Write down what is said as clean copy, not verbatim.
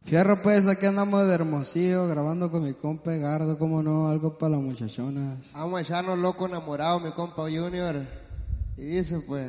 Fierro, pues, aquí andamos de Hermosillo, grabando con mi compa Edgardo, como no, algo para las muchachonas. Vamos a echarnos loco enamorado, mi compa Junior. Y dice pues...